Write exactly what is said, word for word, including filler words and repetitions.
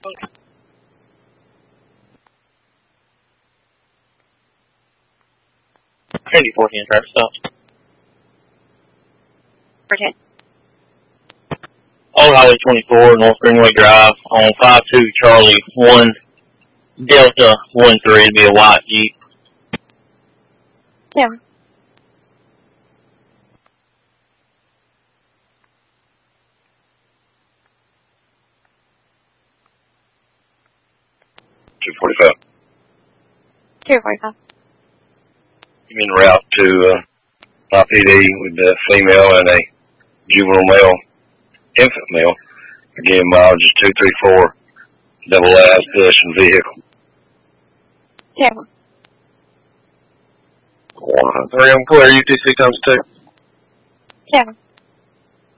Trinity fourteen, traffic stop. fourteen. Old Highway twenty-four, North Greenway Drive, on five two Charlie one Delta one three, it'd be a white Jeep. Yeah. two forty-five. two forty-five. I'm en route to uh, I P D with a female and a juvenile male, infant male. Again, mileage is two three four, double ass possession vehicle. Seven. One, three, I'm clear, U T C comes two. Seven.